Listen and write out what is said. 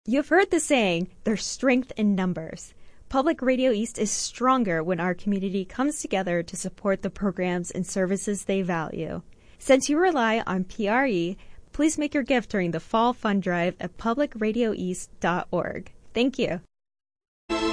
You've heard the saying, there's strength in numbers. Public Radio East is stronger when our community comes together to support the programs and services they value. Since you rely on PRE, please make your gift during the Fall Fund Drive at publicradioeast.org. Thank you.